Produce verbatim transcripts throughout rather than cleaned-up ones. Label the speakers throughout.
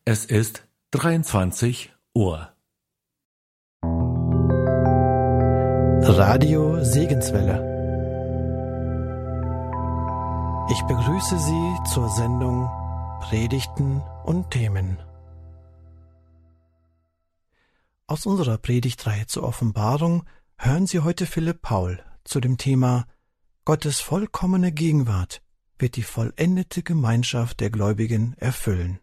Speaker 1: Es ist dreiundzwanzig Uhr.
Speaker 2: Radio Segenswelle. Ich begrüße Sie zur Sendung Predigten und Themen. Aus unserer Predigtreihe zur Offenbarung hören Sie heute Philipp Paul zu dem Thema Gottes vollkommene Gegenwart wird die vollendete Gemeinschaft der Gläubigen erfüllen.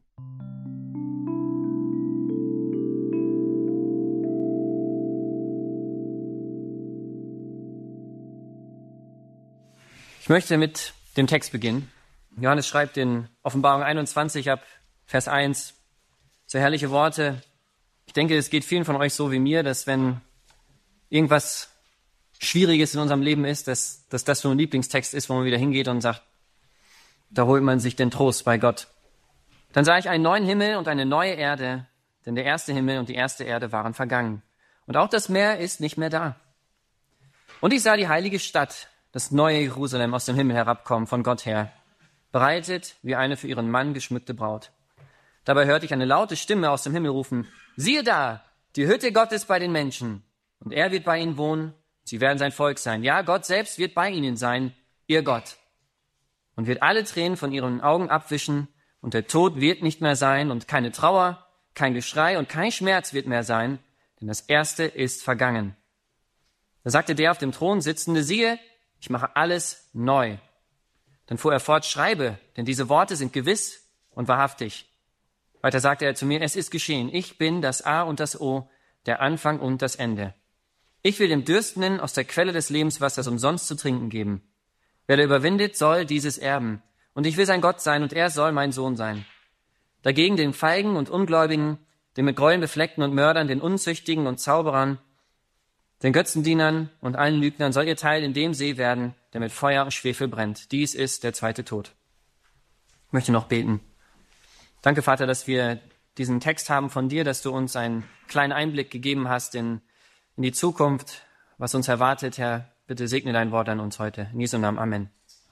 Speaker 3: Ich möchte mit dem Text beginnen. Johannes schreibt in Offenbarung einundzwanzig ab Vers eins so herrliche Worte. Ich denke, es geht vielen von euch so wie mir, dass wenn irgendwas Schwieriges in unserem Leben ist, dass, dass das so ein Lieblingstext ist, wo man wieder hingeht und sagt, da holt man sich den Trost bei Gott. Dann sah ich einen neuen Himmel und eine neue Erde, denn der erste Himmel und die erste Erde waren vergangen. Und auch das Meer ist nicht mehr da. Und ich sah die heilige Stadt, das neue Jerusalem aus dem Himmel herabkommen, von Gott her, bereitet wie eine für ihren Mann geschmückte Braut. Dabei hörte ich eine laute Stimme aus dem Himmel rufen, siehe da, die Hütte Gottes bei den Menschen, und er wird bei ihnen wohnen, sie werden sein Volk sein. Ja, Gott selbst wird bei ihnen sein, ihr Gott, und wird alle Tränen von ihren Augen abwischen, und der Tod wird nicht mehr sein, und keine Trauer, kein Geschrei und kein Schmerz wird mehr sein, denn das Erste ist vergangen. Da sagte der auf dem Thron sitzende, siehe, ich mache alles neu. Dann fuhr er fort, schreibe, denn diese Worte sind gewiss und wahrhaftig. Weiter sagte er zu mir, es ist geschehen. Ich bin das A und das O, der Anfang und das Ende. Ich will dem Dürstenden aus der Quelle des Lebenswassers umsonst zu trinken geben. Wer da überwindet, soll dieses erben. Und ich will sein Gott sein und er soll mein Sohn sein. Dagegen den Feigen und Ungläubigen, den mit Gräueln befleckten und Mördern, den Unzüchtigen und Zauberern, den Götzendienern und allen Lügnern soll ihr Teil in dem See werden, der mit Feuer und Schwefel brennt. Dies ist der zweite Tod. Ich möchte noch beten. Danke, Vater, dass wir diesen Text haben von dir, dass du uns einen kleinen Einblick gegeben hast in, in die Zukunft, was uns erwartet. Herr, bitte segne dein Wort an uns heute. In Jesu Namen, Amen.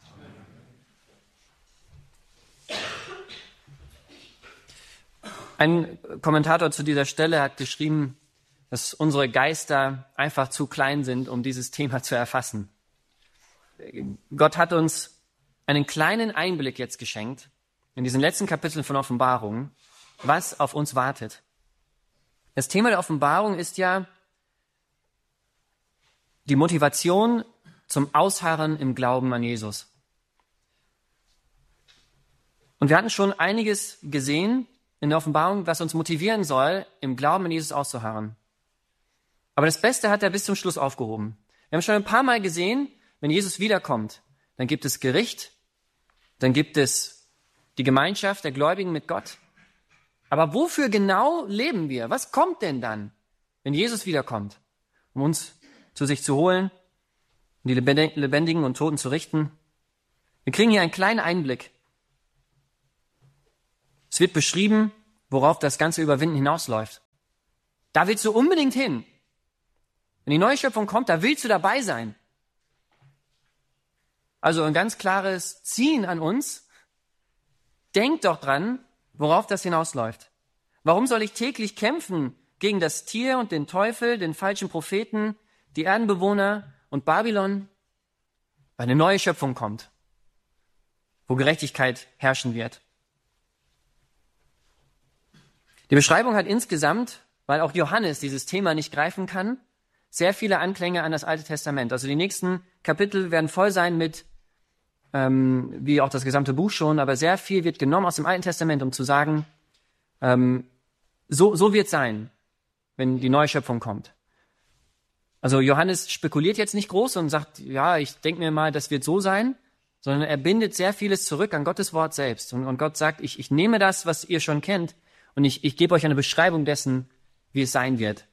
Speaker 3: Ein Kommentator zu dieser Stelle hat geschrieben, dass unsere Geister einfach zu klein sind, um dieses Thema zu erfassen. Gott hat uns einen kleinen Einblick jetzt geschenkt, in diesen letzten Kapiteln von Offenbarung, was auf uns wartet. Das Thema der Offenbarung ist ja die Motivation zum Ausharren im Glauben an Jesus. Und wir hatten schon einiges gesehen in der Offenbarung, was uns motivieren soll, im Glauben an Jesus auszuharren. Aber das Beste hat er bis zum Schluss aufgehoben. Wir haben schon ein paar Mal gesehen, wenn Jesus wiederkommt, dann gibt es Gericht, dann gibt es die Gemeinschaft der Gläubigen mit Gott. Aber wofür genau leben wir? Was kommt denn dann, wenn Jesus wiederkommt, um uns zu sich zu holen, um die Lebendigen und Toten zu richten? Wir kriegen hier einen kleinen Einblick. Es wird beschrieben, worauf das ganze Überwinden hinausläuft. Da willst du unbedingt hin. Wenn die neue Schöpfung kommt, da willst du dabei sein. Also ein ganz klares Ziehen an uns. Denk doch dran, worauf das hinausläuft. Warum soll ich täglich kämpfen gegen das Tier und den Teufel, den falschen Propheten, die Erdenbewohner und Babylon? Weil eine neue Schöpfung kommt, wo Gerechtigkeit herrschen wird. Die Beschreibung hat insgesamt, weil auch Johannes dieses Thema nicht greifen kann, sehr viele Anklänge an das Alte Testament. Also die nächsten Kapitel werden voll sein mit, ähm, wie auch das gesamte Buch schon, aber sehr viel wird genommen aus dem Alten Testament, um zu sagen, ähm, so, so wird es sein, wenn die neue Schöpfung kommt. Also Johannes spekuliert jetzt nicht groß und sagt, ja, ich denke mir mal, das wird so sein, sondern er bindet sehr vieles zurück an Gottes Wort selbst. Und, und Gott sagt, ich, ich nehme das, was ihr schon kennt, und ich, ich gebe euch eine Beschreibung dessen, wie es sein wird.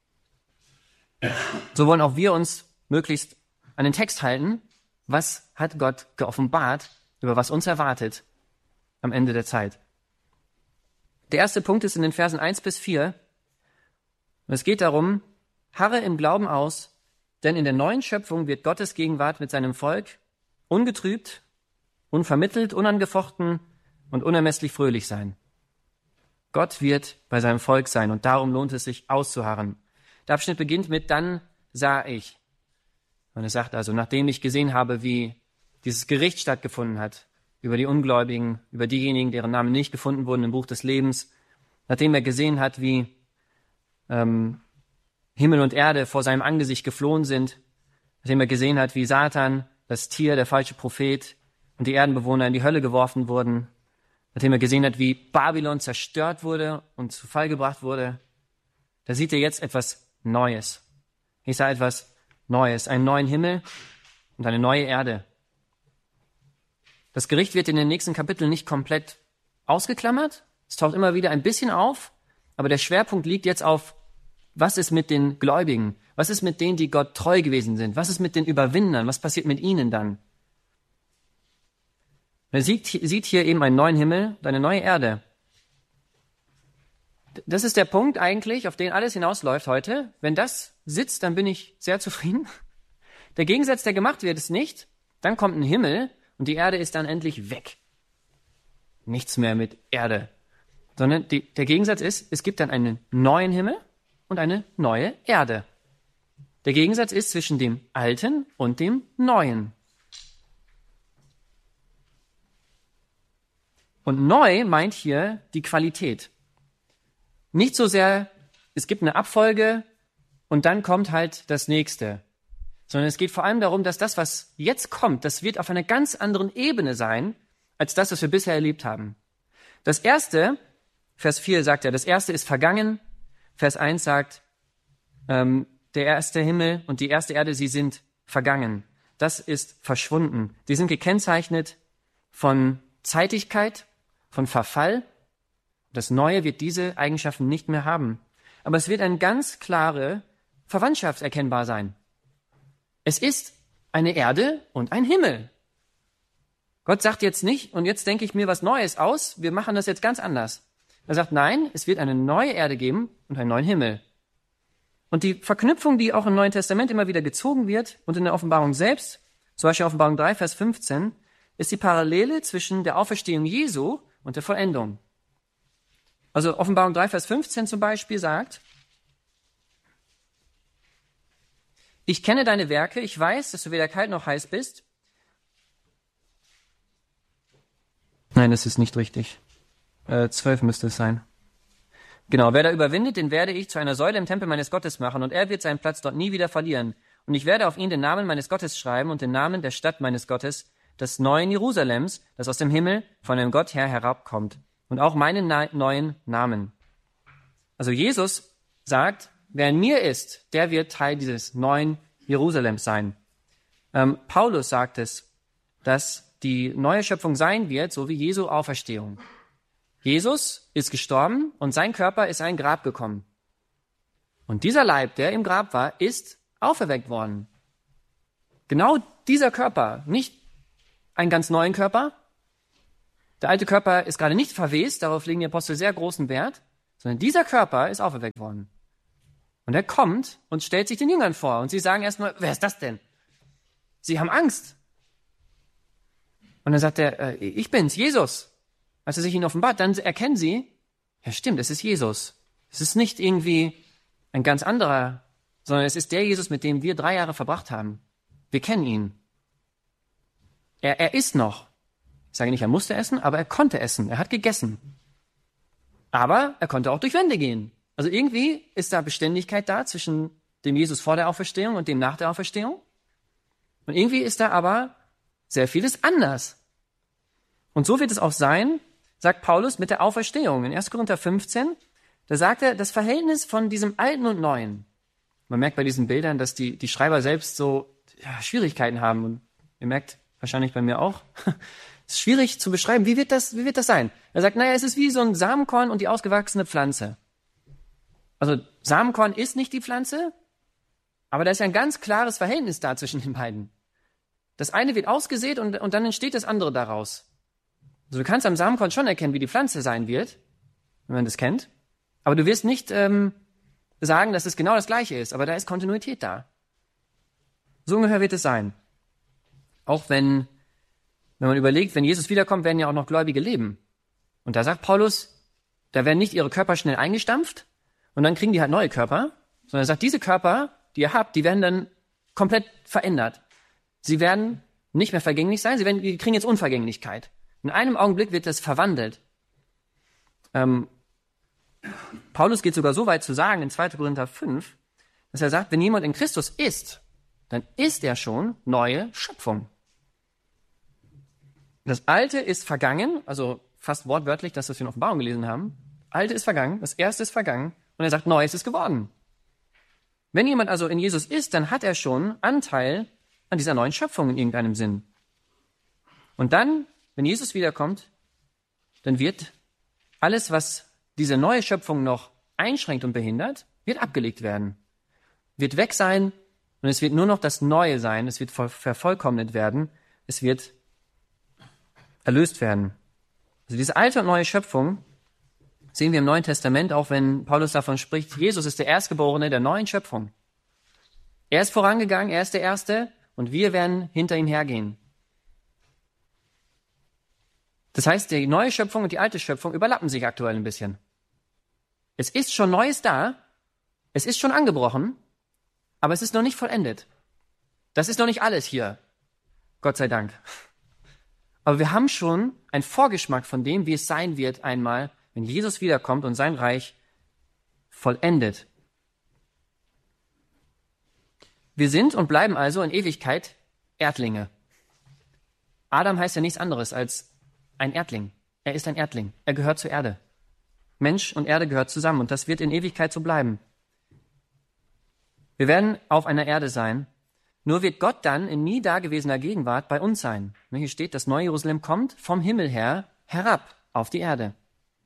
Speaker 3: So wollen auch wir uns möglichst an den Text halten. Was hat Gott geoffenbart, über was uns erwartet am Ende der Zeit? Der erste Punkt ist in den Versen eins bis vier. Und es geht darum, harre im Glauben aus, denn in der neuen Schöpfung wird Gottes Gegenwart mit seinem Volk ungetrübt, unvermittelt, unangefochten und unermesslich fröhlich sein. Gott wird bei seinem Volk sein und darum lohnt es sich auszuharren. Der Abschnitt beginnt mit dann sah ich. Und er sagt also, nachdem ich gesehen habe, wie dieses Gericht stattgefunden hat, über die Ungläubigen, über diejenigen, deren Namen nicht gefunden wurden im Buch des Lebens, nachdem er gesehen hat, wie ähm, Himmel und Erde vor seinem Angesicht geflohen sind, nachdem er gesehen hat, wie Satan, das Tier, der falsche Prophet und die Erdenbewohner in die Hölle geworfen wurden, nachdem er gesehen hat, wie Babylon zerstört wurde und zu Fall gebracht wurde, da sieht er jetzt etwas Neues. Ich sah etwas Neues, einen neuen Himmel und eine neue Erde. Das Gericht wird in den nächsten Kapiteln nicht komplett ausgeklammert. Es taucht immer wieder ein bisschen auf, aber der Schwerpunkt liegt jetzt auf, was ist mit den Gläubigen? Was ist mit denen, die Gott treu gewesen sind? Was ist mit den Überwindern? Was passiert mit ihnen dann? Er sieht, sieht hier eben einen neuen Himmel und eine neue Erde. Das ist der Punkt eigentlich, auf den alles hinausläuft heute. Wenn das sitzt, dann bin ich sehr zufrieden. Der Gegensatz, der gemacht wird, ist nicht, dann kommt ein Himmel und die Erde ist dann endlich weg. Nichts mehr mit Erde. Sondern die, der Gegensatz ist, es gibt dann einen neuen Himmel und eine neue Erde. Der Gegensatz ist zwischen dem Alten und dem Neuen. Und neu meint hier die Qualität. Nicht so sehr, es gibt eine Abfolge und dann kommt halt das Nächste. Sondern es geht vor allem darum, dass das, was jetzt kommt, das wird auf einer ganz anderen Ebene sein, als das, was wir bisher erlebt haben. Das Erste, Vers vier sagt er, das Erste ist vergangen. Vers eins sagt, ähm, der erste Himmel und die erste Erde, sie sind vergangen. Das ist verschwunden. Sie sind gekennzeichnet von Zeitigkeit, von Verfall. Das Neue wird diese Eigenschaften nicht mehr haben. Aber es wird eine ganz klare Verwandtschaft erkennbar sein. Es ist eine Erde und ein Himmel. Gott sagt jetzt nicht, und jetzt denke ich mir was Neues aus, wir machen das jetzt ganz anders. Er sagt, nein, es wird eine neue Erde geben und einen neuen Himmel. Und die Verknüpfung, die auch im Neuen Testament immer wieder gezogen wird und in der Offenbarung selbst, zum Beispiel Offenbarung drei, Vers fünfzehn, ist die Parallele zwischen der Auferstehung Jesu und der Vollendung. Also Offenbarung drei, Vers fünfzehn zum Beispiel sagt, ich kenne deine Werke, ich weiß, dass du weder kalt noch heiß bist. Nein, das ist nicht richtig. Äh, zwölf müsste es sein. Genau, wer da überwindet, den werde ich zu einer Säule im Tempel meines Gottes machen und er wird seinen Platz dort nie wieder verlieren. Und ich werde auf ihn den Namen meines Gottes schreiben und den Namen der Stadt meines Gottes, des neuen Jerusalems, das aus dem Himmel von dem Gott her herabkommt. Und auch meinen na- neuen Namen. Also Jesus sagt, wer in mir ist, der wird Teil dieses neuen Jerusalems sein. Ähm, Paulus sagt es, dass die neue Schöpfung sein wird, so wie Jesu Auferstehung. Jesus ist gestorben und sein Körper ist in ein Grab gekommen. Und dieser Leib, der im Grab war, ist auferweckt worden. Genau dieser Körper, nicht einen ganz neuen Körper. Der alte Körper ist gerade nicht verwest, darauf legen die Apostel sehr großen Wert, sondern dieser Körper ist auferweckt worden. Und er kommt und stellt sich den Jüngern vor. Und sie sagen erstmal, wer ist das denn? Sie haben Angst. Und dann sagt er, äh, ich bin's, Jesus. Als er sich ihnen offenbart, dann erkennen sie, ja stimmt, es ist Jesus. Es ist nicht irgendwie ein ganz anderer, sondern es ist der Jesus, mit dem wir drei Jahre verbracht haben. Wir kennen ihn. Er, er isst noch. Ich sage nicht, er musste essen, aber er konnte essen. Er hat gegessen. Aber er konnte auch durch Wände gehen. Also irgendwie ist da Beständigkeit da zwischen dem Jesus vor der Auferstehung und dem nach der Auferstehung. Und irgendwie ist da aber sehr vieles anders. Und so wird es auch sein, sagt Paulus, mit der Auferstehung. In erster Korinther fünfzehn, da sagt er, das Verhältnis von diesem Alten und Neuen. Man merkt bei diesen Bildern, dass die, die Schreiber selbst so ja, Schwierigkeiten haben. Und ihr merkt wahrscheinlich bei mir auch, es ist schwierig zu beschreiben, wie wird das, wie wird das sein? Er sagt, naja, es ist wie so ein Samenkorn und die ausgewachsene Pflanze. Also Samenkorn ist nicht die Pflanze, aber da ist ja ein ganz klares Verhältnis da zwischen den beiden. Das eine wird ausgesät und, und dann entsteht das andere daraus. Also du kannst am Samenkorn schon erkennen, wie die Pflanze sein wird, wenn man das kennt, aber du wirst nicht ähm, sagen, dass es genau das Gleiche ist, aber da ist Kontinuität da. So ungefähr wird es sein. Auch wenn, wenn man überlegt, wenn Jesus wiederkommt, werden ja auch noch Gläubige leben. Und da sagt Paulus, Da werden nicht ihre Körper schnell eingestampft und dann kriegen die halt neue Körper, sondern er sagt, diese Körper, die ihr habt, die werden dann komplett verändert. Sie werden nicht mehr vergänglich sein, sie werden, die kriegen jetzt Unvergänglichkeit. In einem Augenblick wird das verwandelt. Ähm, Paulus geht sogar so weit zu sagen, in zweiter Korinther fünf, dass er sagt, wenn jemand in Christus ist, dann ist er schon neue Schöpfung. Das Alte ist vergangen, also fast wortwörtlich, das, was wir in Offenbarung gelesen haben. Alte ist vergangen, das Erste ist vergangen und er sagt, Neues ist geworden. Wenn jemand also in Jesus ist, dann hat er schon Anteil an dieser neuen Schöpfung in irgendeinem Sinn. Und dann, wenn Jesus wiederkommt, dann wird alles, was diese neue Schöpfung noch einschränkt und behindert, wird abgelegt werden. Wird weg sein und es wird nur noch das Neue sein. Es wird vervollkommnet werden. Es wird erlöst werden. Also diese alte und neue Schöpfung sehen wir im Neuen Testament, auch wenn Paulus davon spricht, Jesus ist der Erstgeborene der neuen Schöpfung. Er ist vorangegangen, er ist der Erste und wir werden hinter ihm hergehen. Das heißt, die neue Schöpfung und die alte Schöpfung überlappen sich aktuell ein bisschen. Es ist schon Neues da, es ist schon angebrochen, aber es ist noch nicht vollendet. Das ist noch nicht alles hier, Gott sei Dank. Aber wir haben schon einen Vorgeschmack von dem, wie es sein wird einmal, wenn Jesus wiederkommt und sein Reich vollendet. Wir sind und bleiben also in Ewigkeit Erdlinge. Adam heißt ja nichts anderes als ein Erdling. Er ist ein Erdling. Er gehört zur Erde. Mensch und Erde gehört zusammen und das wird in Ewigkeit so bleiben. Wir werden auf einer Erde sein, nur wird Gott dann in nie dagewesener Gegenwart bei uns sein. Hier steht, das neue Jerusalem kommt vom Himmel her herab auf die Erde.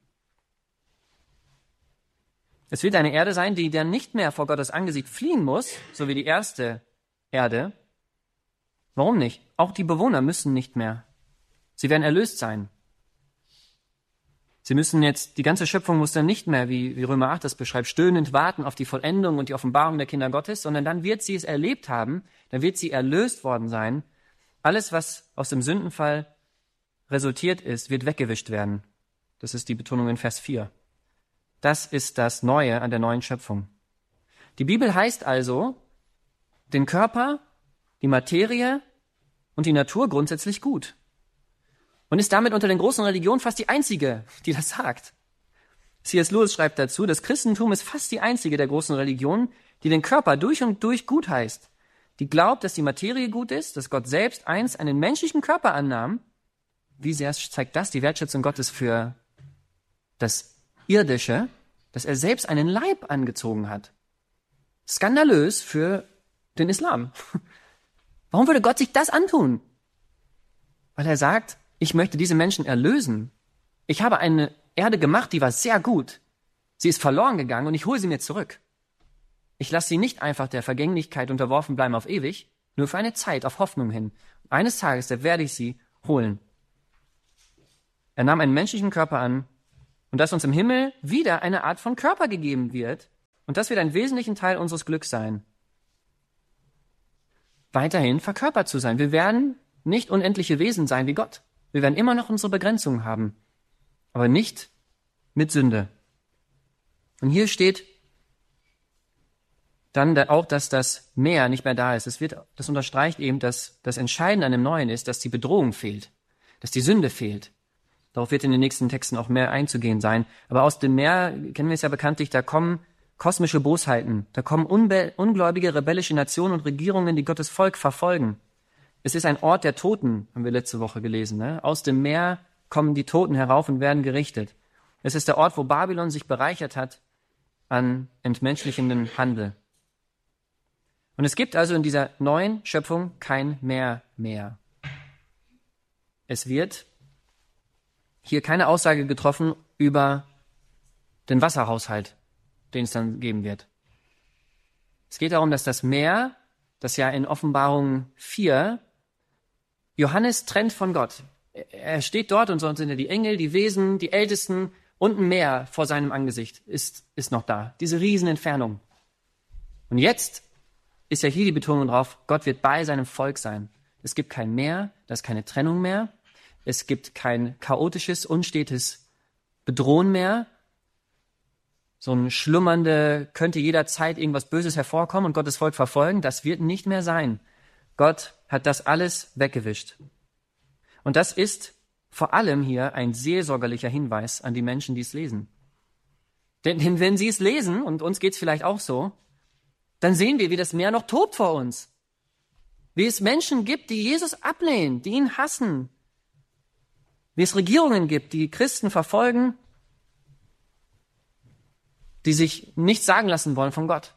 Speaker 3: Es wird eine Erde sein, die dann nicht mehr vor Gottes Angesicht fliehen muss, so wie die erste Erde. Warum nicht? Auch die Bewohner müssen nicht mehr. Sie werden erlöst sein. Sie müssen jetzt, die ganze Schöpfung muss dann nicht mehr, wie, wie Römer acht das beschreibt, stöhnend warten auf die Vollendung und die Offenbarung der Kinder Gottes, sondern dann wird sie es erlebt haben, dann wird sie erlöst worden sein. Alles, was aus dem Sündenfall resultiert ist, wird weggewischt werden. Das ist die Betonung in Vers vier. Das ist das Neue an der neuen Schöpfung. Die Bibel heißt also, den Körper, die Materie und die Natur grundsätzlich gut. Und ist damit unter den großen Religionen fast die einzige, die das sagt. C S Lewis schreibt dazu, das Christentum ist fast die einzige der großen Religionen, die den Körper durch und durch gut heißt. Die glaubt, dass die Materie gut ist, dass Gott selbst einst einen menschlichen Körper annahm. Wie sehr zeigt das die Wertschätzung Gottes für das Irdische, dass er selbst einen Leib angezogen hat. Skandalös für den Islam. Warum würde Gott sich das antun? Weil er sagt, ich möchte diese Menschen erlösen. Ich habe eine Erde gemacht, die war sehr gut. Sie ist verloren gegangen und ich hole sie mir zurück. Ich lasse sie nicht einfach der Vergänglichkeit unterworfen bleiben auf ewig, nur für eine Zeit, auf Hoffnung hin. Eines Tages, da werde ich sie holen. Er nahm einen menschlichen Körper an und dass uns im Himmel wieder eine Art von Körper gegeben wird und das wird ein wesentlicher Teil unseres Glücks sein. Weiterhin verkörpert zu sein. Wir werden nicht unendliche Wesen sein wie Gott. Wir werden immer noch unsere Begrenzungen haben, aber nicht mit Sünde. Und hier steht dann auch, dass das Meer nicht mehr da ist. Das, wird, das unterstreicht eben, dass das Entscheidende an dem Neuen ist, dass die Bedrohung fehlt, dass die Sünde fehlt. Darauf wird in den nächsten Texten auch mehr einzugehen sein. Aber aus dem Meer, kennen wir es ja bekanntlich, da kommen kosmische Bosheiten, da kommen unbe- ungläubige, rebellische Nationen und Regierungen, die Gottes Volk verfolgen. Es ist ein Ort der Toten, haben wir letzte Woche gelesen. Ne? Aus dem Meer kommen die Toten herauf und werden gerichtet. Es ist der Ort, wo Babylon sich bereichert hat an entmenschlichenden Handel. Und es gibt also in dieser neuen Schöpfung kein Meer mehr. Es wird hier keine Aussage getroffen über den Wasserhaushalt, den es dann geben wird. Es geht darum, dass das Meer, das ja in Offenbarung vier Johannes trennt von Gott. Er steht dort und sonst sind ja die Engel, die Wesen, die Ältesten und ein Meer vor seinem Angesicht ist, ist noch da. Diese Riesenentfernung. Und jetzt ist ja hier die Betonung drauf, Gott wird bei seinem Volk sein. Es gibt kein Meer, da ist keine Trennung mehr. Es gibt kein chaotisches, unstetes Bedrohen mehr. so ein schlummernde, könnte jederzeit irgendwas Böses hervorkommen und Gottes Volk verfolgen. Das wird nicht mehr sein. Gott hat das alles weggewischt. Und das ist vor allem hier ein seelsorgerlicher Hinweis an die Menschen, die es lesen. Denn, denn wenn sie es lesen, und uns geht's vielleicht auch so, dann sehen wir, wie das Meer noch tobt vor uns. Wie es Menschen gibt, die Jesus ablehnen, die ihn hassen. Wie es Regierungen gibt, die Christen verfolgen, die sich nichts sagen lassen wollen von Gott.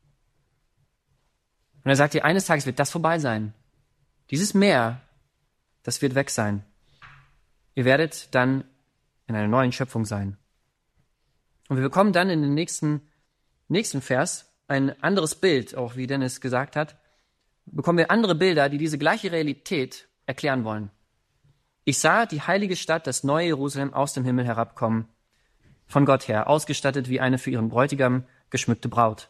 Speaker 3: Und er sagt dir, eines Tages wird das vorbei sein. Dieses Meer, das wird weg sein. Ihr werdet dann in einer neuen Schöpfung sein. Und wir bekommen dann in den nächsten, nächsten Vers ein anderes Bild, auch wie Dennis gesagt hat, bekommen wir andere Bilder, die diese gleiche Realität erklären wollen. Ich sah die heilige Stadt, das neue Jerusalem, aus dem Himmel herabkommen, von Gott her, ausgestattet wie eine für ihren Bräutigam geschmückte Braut.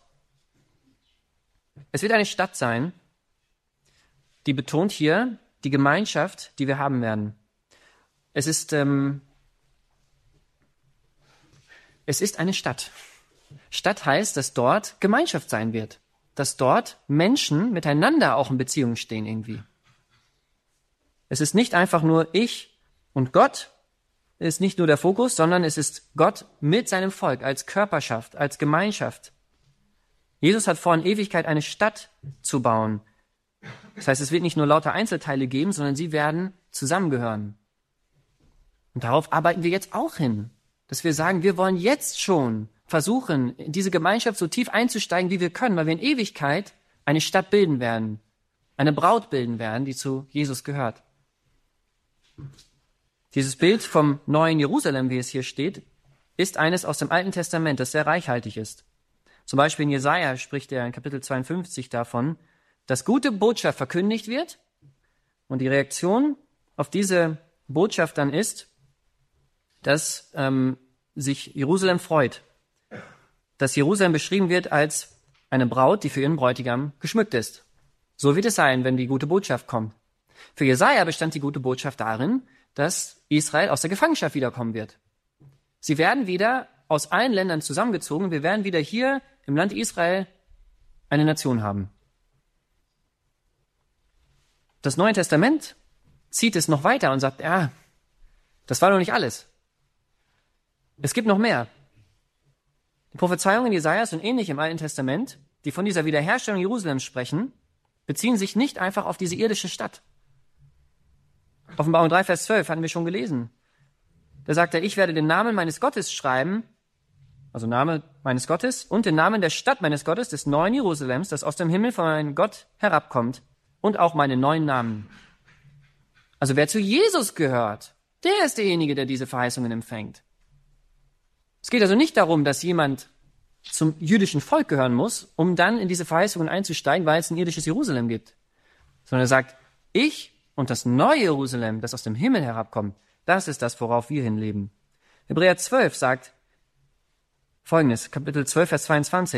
Speaker 3: Es wird eine Stadt sein, die betont hier die Gemeinschaft, die wir haben werden. Es ist, ähm, es ist eine Stadt. Stadt heißt, dass dort Gemeinschaft sein wird, dass dort Menschen miteinander auch in Beziehung stehen irgendwie. Es ist nicht einfach nur ich und Gott, ist nicht nur der Fokus, sondern es ist Gott mit seinem Volk als Körperschaft, als Gemeinschaft. Jesus hat vor, in Ewigkeit eine Stadt zu bauen. Das heißt, es wird nicht nur lauter Einzelteile geben, sondern sie werden zusammengehören. Und darauf arbeiten wir jetzt auch hin, dass wir sagen, wir wollen jetzt schon versuchen, in diese Gemeinschaft so tief einzusteigen, wie wir können, weil wir in Ewigkeit eine Stadt bilden werden, eine Braut bilden werden, die zu Jesus gehört. Dieses Bild vom neuen Jerusalem, wie es hier steht, ist eines aus dem Alten Testament, das sehr reichhaltig ist. Zum Beispiel in Jesaja spricht er in Kapitel zweiundfünfzig davon, dass gute Botschaft verkündigt wird und die Reaktion auf diese Botschaft dann ist, dass ähm, sich Jerusalem freut, dass Jerusalem beschrieben wird als eine Braut, die für ihren Bräutigam geschmückt ist. So wird es sein, wenn die gute Botschaft kommt. Für Jesaja bestand die gute Botschaft darin, dass Israel aus der Gefangenschaft wiederkommen wird. Sie werden wieder aus allen Ländern zusammengezogen. Wir werden wieder hier im Land Israel eine Nation haben. Das Neue Testament zieht es noch weiter und sagt, ja, das war noch nicht alles. Es gibt noch mehr. Die Prophezeiungen Jesajas und ähnlich im Alten Testament, die von dieser Wiederherstellung Jerusalems sprechen, beziehen sich nicht einfach auf diese irdische Stadt. Offenbarung drei, Vers zwölf hatten wir schon gelesen. Da sagt er, ich werde den Namen meines Gottes schreiben, also Name meines Gottes, und den Namen der Stadt meines Gottes, des neuen Jerusalems, das aus dem Himmel von meinem Gott herabkommt, und auch meinen neuen Namen. Also wer zu Jesus gehört, der ist derjenige, der diese Verheißungen empfängt. Es geht also nicht darum, dass jemand zum jüdischen Volk gehören muss, um dann in diese Verheißungen einzusteigen, weil es ein irdisches Jerusalem gibt. Sondern er sagt, ich und das neue Jerusalem, das aus dem Himmel herabkommt, das ist das, worauf wir hinleben. Hebräer zwölf sagt Folgendes, Kapitel zwölf, Vers zweiundzwanzig.